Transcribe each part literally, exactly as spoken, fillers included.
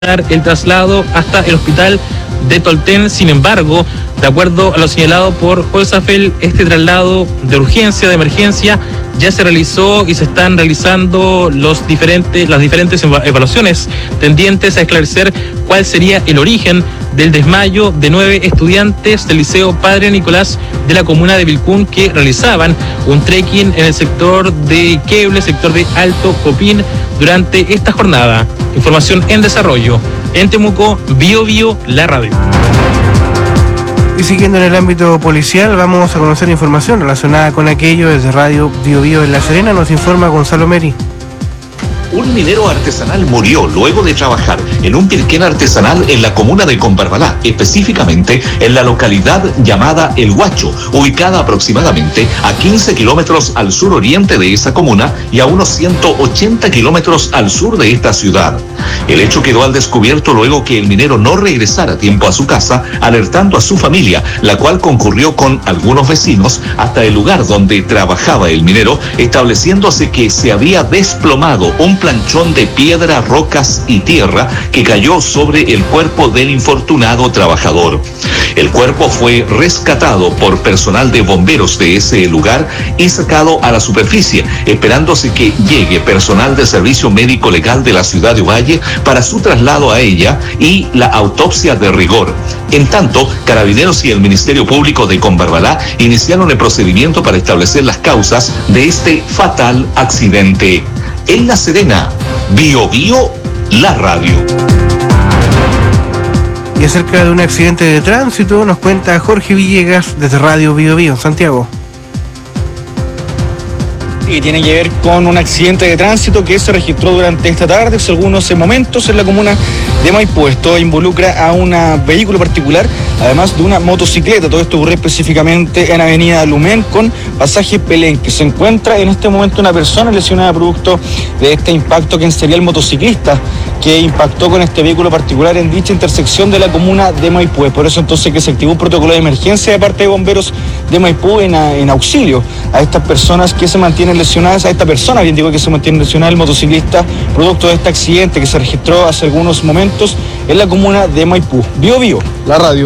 el traslado hasta el hospital de Tolten. Sin embargo, de acuerdo a lo señalado por Holzapfel, este traslado de urgencia, de emergencia, ya se realizó y se están realizando los diferentes, las diferentes evaluaciones tendientes a esclarecer cuál sería el origen del desmayo de nueve estudiantes del Liceo Padre Nicolás de la comuna de Vilcún que realizaban un trekking en el sector de Queble, sector de Alto Copín, durante esta jornada. Información en desarrollo. En Temuco, Bio Bio, la radio. Y siguiendo en el ámbito policial, vamos a conocer información relacionada con aquello desde Radio Bio Bio en La Serena. Nos informa Gonzalo Meri. Un minero artesanal murió luego de trabajar en un pirquén artesanal en la comuna de Combarbalá, específicamente en la localidad llamada El Huacho, ubicada aproximadamente a quince kilómetros al suroriente de esa comuna y a unos ciento ochenta kilómetros al sur de esta ciudad. El hecho quedó al descubierto luego que el minero no regresara a tiempo a su casa, alertando a su familia, la cual concurrió con algunos vecinos hasta el lugar donde trabajaba el minero, estableciéndose que se había desplomado un planchón de piedra, rocas y tierra que cayó sobre el cuerpo del infortunado trabajador. El cuerpo fue rescatado por personal de bomberos de ese lugar y sacado a la superficie, esperándose que llegue personal de servicio médico legal de la ciudad de Ovalle para su traslado a ella y la autopsia de rigor. En tanto, Carabineros y el Ministerio Público de Combarbalá iniciaron el procedimiento para establecer las causas de este fatal accidente. En La Serena, Bio Bio, la radio. Y acerca de un accidente de tránsito nos cuenta Jorge Villegas desde Radio Bio Bio en Santiago. Que tiene que ver con un accidente de tránsito que se registró durante esta tarde, hace algunos momentos, en la comuna de Maipú. Esto involucra a un vehículo particular, además de una motocicleta. Todo esto ocurre específicamente en Avenida Lumén con pasaje Pelenque. Se encuentra en este momento una persona lesionada producto de este impacto, quien sería el motociclista que impactó con este vehículo particular en dicha intersección de la comuna de Maipú. Es por eso entonces que se activó un protocolo de emergencia de parte de bomberos de Maipú en, a, en auxilio a estas personas que se mantienen lesionadas, a esta persona, bien digo, que se mantiene lesionada, el motociclista, producto de este accidente que se registró hace algunos momentos en la comuna de Maipú. Bio Bio, la radio.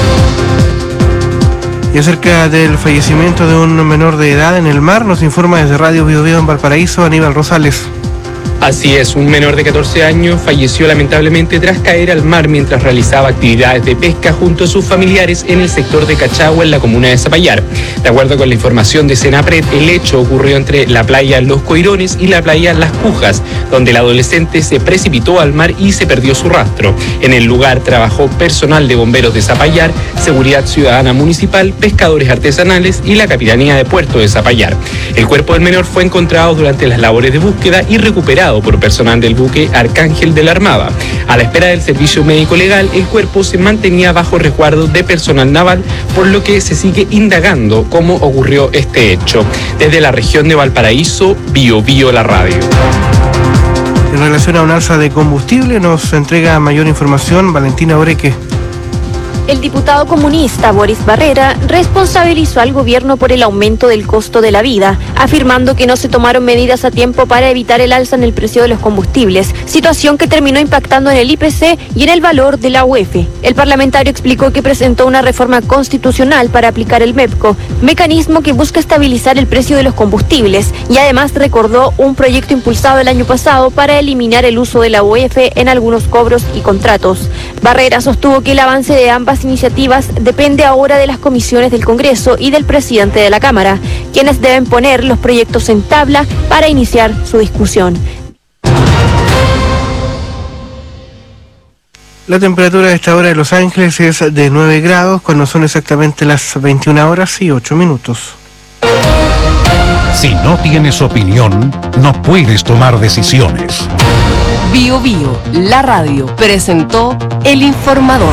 Y acerca del fallecimiento de un menor de edad en el mar, nos informa desde Radio Bio Bio en Valparaíso, Aníbal Rosales. Así es, un menor de catorce años falleció lamentablemente tras caer al mar mientras realizaba actividades de pesca junto a sus familiares en el sector de Cachagua, en la comuna de Zapallar. De acuerdo con la información de Senapred, el hecho ocurrió entre la playa Los Coirones y la playa Las Cujas, donde el adolescente se precipitó al mar y se perdió su rastro. En el lugar trabajó personal de bomberos de Zapallar, Seguridad Ciudadana Municipal, pescadores artesanales y la Capitanía de Puerto de Zapallar. El cuerpo del menor fue encontrado durante las labores de búsqueda y recuperado por personal del buque Arcángel de la Armada. A la espera del servicio médico legal, el cuerpo se mantenía bajo resguardo de personal naval, por lo que se sigue indagando cómo ocurrió este hecho. Desde la región de Valparaíso, Bio Bio, la radio. En relación a un alza de combustible, nos entrega mayor información Valentina Oreque. El diputado comunista Boris Barrera responsabilizó al gobierno por el aumento del costo de la vida, afirmando que no se tomaron medidas a tiempo para evitar el alza en el precio de los combustibles, situación que terminó impactando en el I P C y en el valor de la U E F. El parlamentario explicó que presentó una reforma constitucional para aplicar el MEPCO, mecanismo que busca estabilizar el precio de los combustibles, y además recordó un proyecto impulsado el año pasado para eliminar el uso de la U E F en algunos cobros y contratos. Barrera sostuvo que el avance de ambas iniciativas depende ahora de las comisiones del Congreso y del presidente de la Cámara, quienes deben poner los proyectos en tabla para iniciar su discusión. La temperatura a esta hora de Los Ángeles es de nueve grados, cuando son exactamente las veintiuna horas y ocho minutos. Si no tienes opinión, no puedes tomar decisiones. Bio Bio, la radio, presentó El Informador.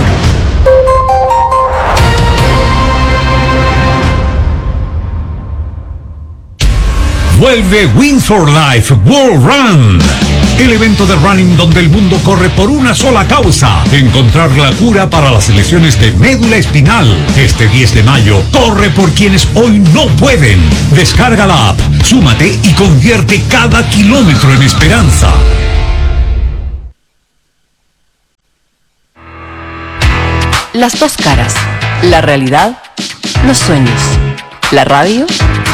Vuelve Windsor Life World Run, el evento de running donde el mundo corre por una sola causa: encontrar la cura para las lesiones de médula espinal. Este diez de mayo, corre por quienes hoy no pueden. Descarga la app, súmate y convierte cada kilómetro en esperanza. las dos caras, la realidad, los sueños, la radio